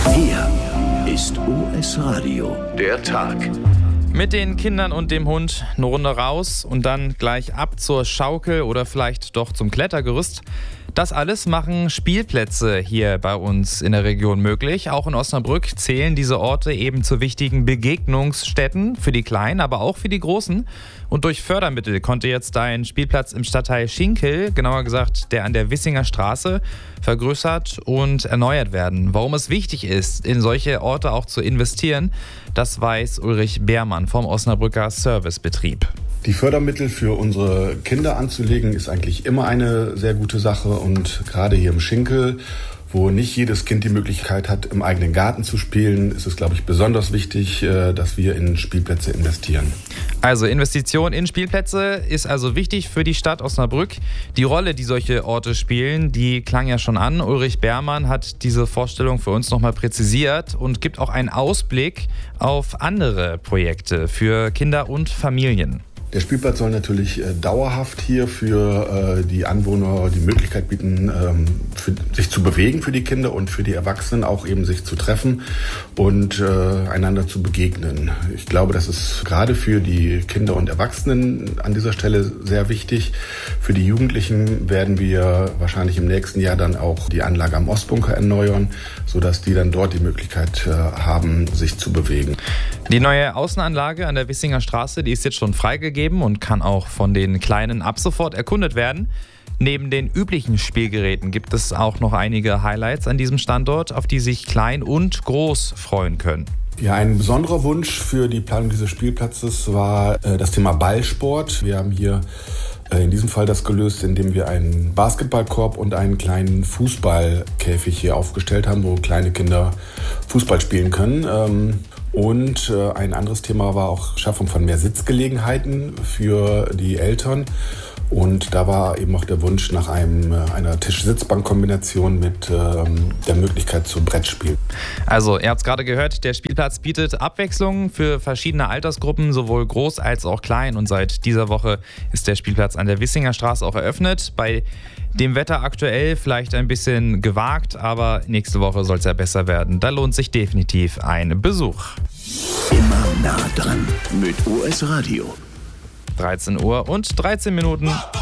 Hier ist OS Radio, der Tag. Mit den Kindern und dem Hund eine Runde raus und dann gleich ab zur Schaukel oder vielleicht doch zum Klettergerüst. Das alles machen Spielplätze hier bei uns in der Region möglich. Auch in Osnabrück zählen diese Orte eben zu wichtigen Begegnungsstätten für die Kleinen, aber auch für die Großen. Und durch Fördermittel konnte jetzt ein Spielplatz im Stadtteil Schinkel, genauer gesagt der an der Wissinger Straße, vergrößert und erneuert werden. Warum es wichtig ist, in solche Orte auch zu investieren, das weiß Ulrich Beermann vom Osnabrücker Servicebetrieb. Die Fördermittel für unsere Kinder anzulegen, ist eigentlich immer eine sehr gute Sache. Und gerade hier im Schinkel, wo nicht jedes Kind die Möglichkeit hat, im eigenen Garten zu spielen, ist es, glaube ich, besonders wichtig, dass wir in Spielplätze investieren. Also Investition in Spielplätze ist also wichtig für die Stadt Osnabrück. Die Rolle, die solche Orte spielen, die klang ja schon an. Ulrich Beermann hat diese Vorstellung für uns nochmal präzisiert und gibt auch einen Ausblick auf andere Projekte für Kinder und Familien. Der Spielplatz soll natürlich dauerhaft hier für die Anwohner die Möglichkeit bieten, sich zu bewegen für die Kinder und für die Erwachsenen auch eben sich zu treffen und einander zu begegnen. Ich glaube, das ist gerade für die Kinder und Erwachsenen an dieser Stelle sehr wichtig. Für die Jugendlichen werden wir wahrscheinlich im nächsten Jahr dann auch die Anlage am Ostbunker erneuern, sodass die dann dort die Möglichkeit haben, sich zu bewegen. Die neue Außenanlage an der Wissinger Straße, die ist jetzt schon freigegeben und kann auch von den Kleinen ab sofort erkundet werden. Neben den üblichen Spielgeräten gibt es auch noch einige Highlights an diesem Standort, auf die sich klein und groß freuen können. Ja, ein besonderer Wunsch für die Planung dieses Spielplatzes war das Thema Ballsport. Wir haben hier in diesem Fall das gelöst, indem wir einen Basketballkorb und einen kleinen Fußballkäfig hier aufgestellt haben, wo kleine Kinder Fußball spielen können. Und ein anderes Thema war auch Schaffung von mehr Sitzgelegenheiten für die Eltern. Und da war eben auch der Wunsch nach einer Tisch-Sitzbank-Kombination mit der Möglichkeit zu Brettspielen. Also, ihr habt es gerade gehört, der Spielplatz bietet Abwechslung für verschiedene Altersgruppen, sowohl groß als auch klein. Und seit dieser Woche ist der Spielplatz an der Wissinger Straße auch eröffnet. Bei dem Wetter aktuell vielleicht ein bisschen gewagt, aber nächste Woche soll es ja besser werden. Da lohnt sich definitiv ein Besuch. Immer nah dran mit OS Radio. 13 Uhr und 13 Minuten.